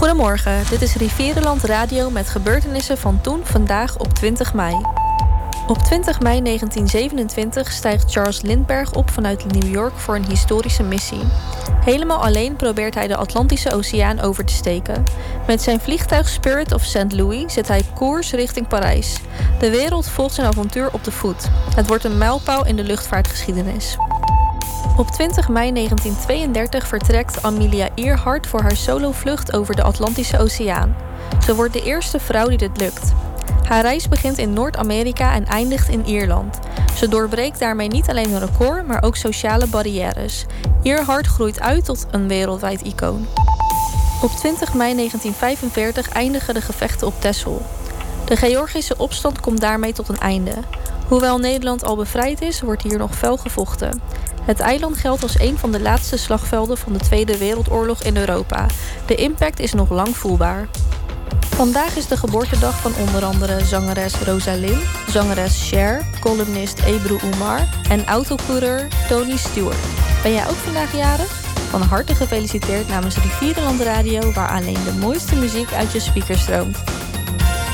Goedemorgen, dit is Rivierenland Radio met gebeurtenissen van toen, vandaag op 20 mei. Op 20 mei 1927 stijgt Charles Lindbergh op vanuit New York voor een historische missie. Helemaal alleen probeert hij de Atlantische Oceaan over te steken. Met zijn vliegtuig Spirit of St. Louis zet hij koers richting Parijs. De wereld volgt zijn avontuur op de voet. Het wordt een mijlpaal in de luchtvaartgeschiedenis. Op 20 mei 1932 vertrekt Amelia Earhart voor haar solovlucht over de Atlantische Oceaan. Ze wordt de eerste vrouw die dit lukt. Haar reis begint in Noord-Amerika en eindigt in Ierland. Ze doorbreekt daarmee niet alleen een record, maar ook sociale barrières. Earhart groeit uit tot een wereldwijd icoon. Op 20 mei 1945 eindigen de gevechten op Texel. De Georgische opstand komt daarmee tot een einde. Hoewel Nederland al bevrijd is, wordt hier nog fel gevochten. Het eiland geldt als een van de laatste slagvelden van de Tweede Wereldoorlog in Europa. De impact is nog lang voelbaar. Vandaag is de geboortedag van onder andere zangeres Rosalind, zangeres Cher, columnist Ebru Umar en autocoureur Tony Stewart. Ben jij ook vandaag jarig? Van harte gefeliciteerd namens Rivierenland Radio, waar alleen de mooiste muziek uit je speakers stroomt.